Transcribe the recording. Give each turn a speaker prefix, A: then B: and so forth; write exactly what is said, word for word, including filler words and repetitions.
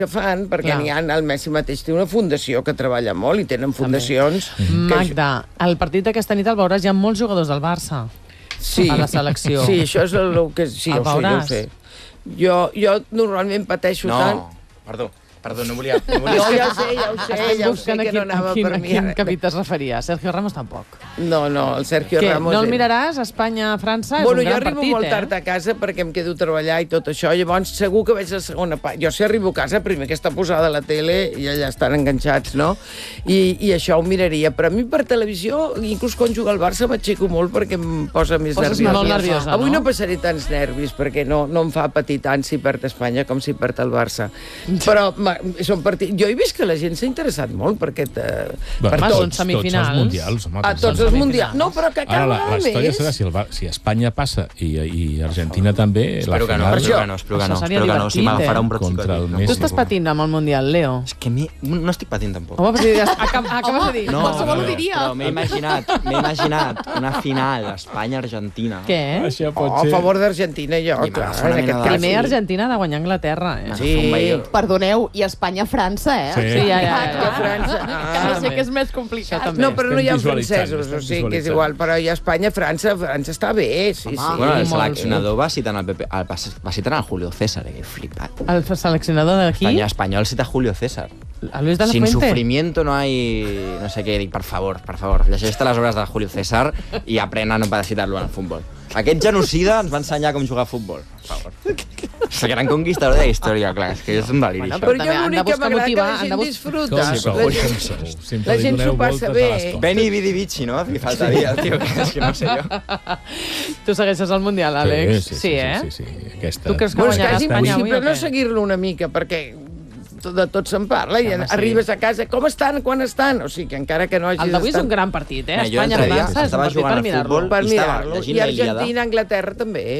A: que fan, perquè n'hi ha, el Messi mateix té una fundació que treballa molt i tenen fundacions...
B: Mm. Magda, el partit d'aquesta nit el veuràs, hi ha molts jugadors del Barça
A: sí,
B: a la selecció.
A: Sí, això és el que... Sí,
B: el
A: ho sé,
B: veuràs?
A: jo ho sé. Jo, jo normalment pateixo
C: no,
A: tant...
C: No, perdó. Perdó, no volia... No volia...
A: Jo ja ho sé, ja ho sé, ja ho sé que no anava
B: quin,
A: per mi.
B: A quin capítol es referia? Sergio Ramos tampoc.
A: No, no, el Sergio
B: Què,
A: Ramos...
B: no el miraràs? Espanya-França és
A: bueno,
B: un gran
A: partit,
B: partit,
A: jo arribo molt
B: eh?
A: tard a casa perquè em quedo a treballar i tot això, llavors segur que veig la segona part. Jo si arribo a casa, primer que està posada a la tele i allà estan enganxats, no? I, i això ho miraria. Però a mi per televisió, inclús quan juga al Barça, m'aixeco molt perquè em posa més
B: Poses
A: nerviosa.
B: molt nerviosa,
A: Avui
B: no?
A: no passaré tants nervis perquè no, no em fa patir tant si perd Espanya com si perd el Barça. Però ma, són partits... Jo he vist que la gent s'ha interessat molt per aquest... Eh,
D: bueno,
A: per
B: tots,
A: tots.
B: són semifinals.
D: Tots els mundials, home.
A: A tots els mundials. No, però que cada
D: Ara, la, la
A: vegada
D: història
A: més.
D: serà si, el, Bar- si Espanya passa i, i Argentina també,
C: Espero
D: la
C: que no,
D: final
C: espero que no, espero que
B: Això
C: no,
B: seria
C: espero que no, si
B: divertit,
C: m'agafarà
B: eh?
C: un brot
D: Contra el
C: psicòtic.
D: Messi.
B: Tu estàs patint amb el Mundial, Leo?
C: És que mi, no estic patint tampoc.
B: Home, però si acab, acabes de dir...
C: No,
E: qualsevol ho diria.
C: Però m'he imaginat, m'he imaginat una final Espanya-Argentina.
B: Què?
D: Això pot
A: Oh, a
D: ser...
A: favor d'Argentina, jo,
C: I
A: clar,
C: m'agafa una
A: en aquest
C: mena de-
A: cas.
B: Primer
A: sí.
B: Argentina ha de guanyar Anglaterra, eh?
A: Sí.
E: Perdoneu, i Espanya-França, eh?
D: Sí.
B: Sí, ja, ja,
A: A
B: ja.
A: França.
E: Que no sé què és més complicat.
B: Això també.
A: No, però no hi ha
D: Estem visualitzant,
A: francesos, o
D: estem
A: sigui que és
D: visualitzant.
A: igual. Però hi ha Espanya, França, França està bé, sí, sí.
C: Bueno, el
B: molt
C: seleccionador va citar el, Pepe, el, va citar el Julio César, eh, que he flipat.
B: El seleccionador d'aquí?
C: Espanya, espanyol cita Julio César.
B: A Luis de la
C: Sin
B: Fuente?
C: sufrimiento no hay... No sé què, dic, per favor, per favor. Llegeix-te les obres de Julio César i aprena a no poder citar-lo en el futbol. Aquest genocida ens va ensenyar com jugar a futbol. Per favor. És el gran conquistador de la història, clar, és que és un deliri,
B: Bueno,
C: això.
A: Però jo
B: també han de
A: l'únic que
B: buscar
A: m'agrada que
B: motivar,
A: la
B: han de
A: gent
B: bus-
A: disfruta.
D: Com
A: La
D: sou,
A: gent-
D: com sou. Sempre
A: la
D: li
A: gent
D: doneu
A: s'ho passa
D: voltes
A: bé.
D: a les coses.
C: Benny Vidi Vici, no? Li faltaria, tio, que és que no sé jo.
B: Tu segueixes el Mundial, Àlex?
D: Sí, sí, sí,
B: eh?
D: sí, sí, sí. Aquesta...
B: Tu creus que
A: Bueno, és
B: guanyarà
A: quasi
B: Espanya avui
A: impossible
B: o
A: no
B: què?
A: seguir-lo una mica, perquè de tot se'n parla i
B: Home, sí.
A: arribes a casa, com estan, quan estan? O sigui, que encara que no hagis
B: El d'avui és
A: estat...
B: un gran partit, eh?
C: Mira, jo l'altre dia
B: Espanya-França és un
C: estava
B: partit
C: jugant
B: per
C: a
B: mirar-lo.
C: futbol
A: Per
C: i estava
A: mirar-lo.
C: llegint
A: I
C: la Ilíada.
A: Argentina, Anglaterra també.